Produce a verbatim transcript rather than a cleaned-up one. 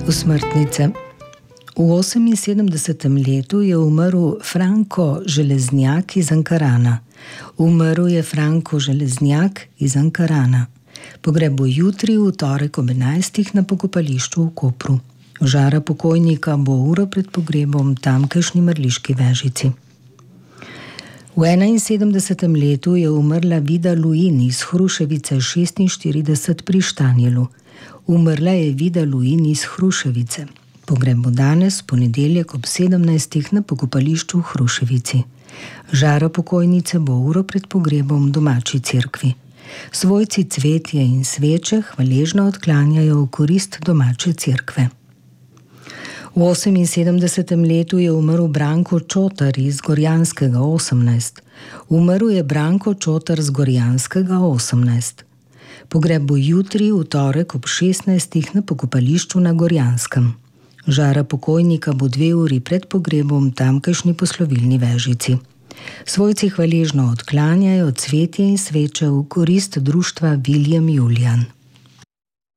Osmrtnice. V oseminsedemdesetem letu je umrl Franko Železnjak iz Ankarana. Umrl je Franko Železnjak iz Ankarana. Pogreb bo jutri, v torek ob enajstih na pokopališču v Kopru. Žara pokojnika bo uro pred pogrebom v tamkajšnji Mrliški Vežici. V enainsedemdesetem letu je umrla Vida Luin iz Hruševice šestinštirideset pri Štanjelu. Umrla je Vida Luin iz Hruševice. Pogreb bo danes, ponedeljek ob sedemnajstih na pokopališču v Hruševici. Žara pokojnice bo uro pred pogrebom v domači cerkvi. Svojci cvetje in sveče hvaležno odklanjajo v korist domače cerkve. V oseminsedemdesetem letu je umrl Branko Čotar iz Gorjanskega osemnajst. Umrl je Branko Čotar z Gorjanskega osemnajst. Pogreb bo jutri, v torek ob šestnajstih na pokopališču na Gorjanskem. Žara pokojnika bo dve uri pred pogrebom v tamkajšnji Poslovilni Vežici. Svojci hvaležno odklanjajo cvetje in sveče v korist društva Viljem Julijan.